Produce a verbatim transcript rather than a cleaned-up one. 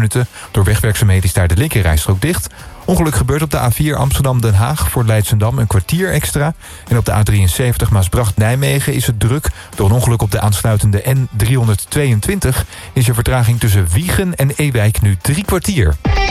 minuten. Door wegwerkzaamheden is daar de linkerrijstrook dicht. Ongeluk gebeurt op de A vier Amsterdam-Den Haag voor Leidschendam een kwartier extra. En op de A drieënzeventig Maasbracht-Nijmegen is het druk. Door een ongeluk op de aansluitende N driehonderdtweeëntwintig is er vertraging tussen Wiegen en Ewijk nu drie kwartier.